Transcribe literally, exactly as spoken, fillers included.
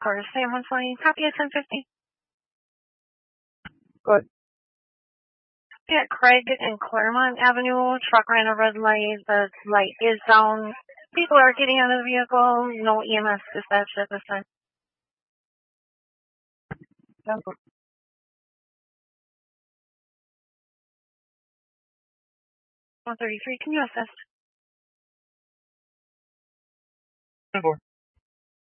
Quarter Sam one twenty. Copy at ten fifty. Good. At Craig and Claremont Avenue, truck ran a red light. The light is down. People are getting out of the vehicle. No E M S dispatched at this time. one thirty-three, can you assist? ten four.